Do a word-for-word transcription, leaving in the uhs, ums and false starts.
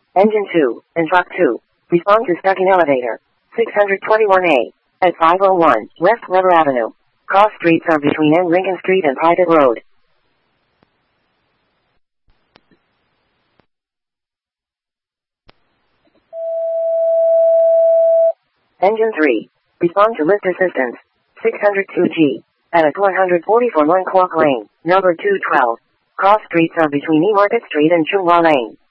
Engine two, and Truck two. Respond to stuck in elevator. six twenty-one A. At five oh one, West Weber Avenue. Cross streets are between N. Lincoln Street and Private Road. Engine three. Respond to lift assistance. six oh two G. At a one forty-four Lung Kwok Lane, number two twelve. Cross streets are between E Market Street and Chung Hua Lane.